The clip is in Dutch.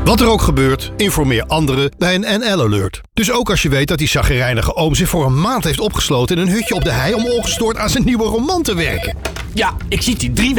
Wat er ook gebeurt, informeer anderen bij een NL-alert. Dus ook als je weet dat die chagrijnige oom zich voor een maand heeft opgesloten in een hutje op de hei om ongestoord aan zijn nieuwe roman te werken. Ja, ik zie die 3